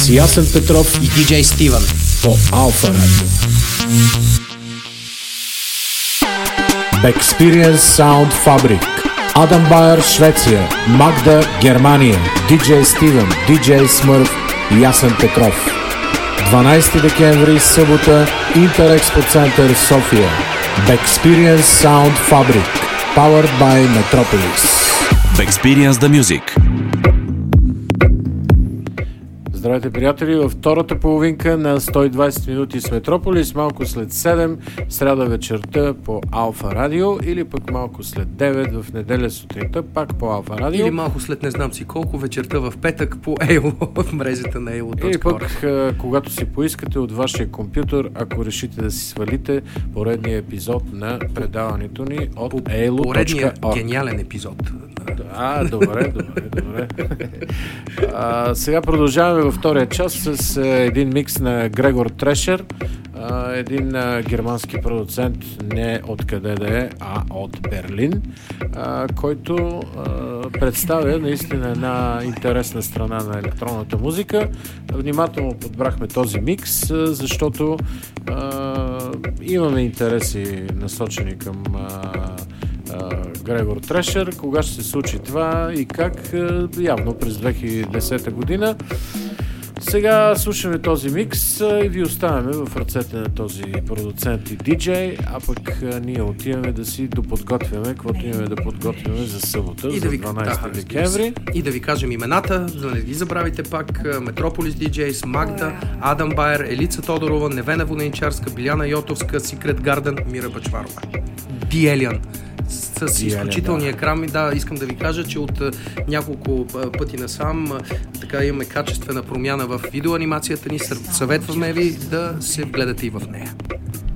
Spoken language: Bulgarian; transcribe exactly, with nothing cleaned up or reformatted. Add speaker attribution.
Speaker 1: с Ясен Петров
Speaker 2: и диджей Стивън
Speaker 1: по Алфа Радио. Experience Sound Fabric, Адам Байер, Швеция, Магда, Германия, диджей Стивън, диджей Смърф и Ясен Петров. дванайсети декември, събота, Интерекспо център София. Experience Sound Fabric, powered by Metropolis.
Speaker 3: Experience the Music.
Speaker 4: Здравейте, приятели! Във втората половинка на сто и двайсет минути с Метрополис, малко след седем, сряда вечерта по Алфа Радио, или пък малко след девет в неделя сутринта, пак по Алфа Радио.
Speaker 2: Или малко след не знам си колко, вечерта в петък по Ейло, в мрежата на Ейло.
Speaker 4: Или пък, когато си поискате от вашия компютър, ако решите да си свалите поредния епизод на предаването ни от ейло точка орг.
Speaker 2: Поредния гениален епизод.
Speaker 4: А, добре, добре, добре. А, сега продължаваме във втория час с а, един микс на Грегор Трешер, а, един а, германски продуцент, не от къде да е, а от Берлин, а, който а, представя наистина една интересна страна на електронната музика. Внимателно подбрахме този микс, а, защото а, имаме интереси насочени към а, Грегор Трешер. Кога ще се случи това и как? Явно през две хиляди и десета година. Сега слушаме този микс и ви оставяме в ръцете на този продуцент и диджей, а пък ние отиваме да си доподготвяме, каквото имаме да подготвяме за събота, за дванайсети декември.
Speaker 2: И да ви кажем имената, за да не ги забравите пак: Метрополис диджейс, Магда, Адам Байер, Елица Тодорова, Невена Воденичарска, Биляна Йотовска, Секрет Гарден, Мира Бачварова. Диелиан. С, с изключителния да. Екран. Да, искам да ви кажа, че от а, няколко а, пъти насам а, така имаме качествена промяна в видеоанимацията ни. Съветваме ви да се гледате и в нея.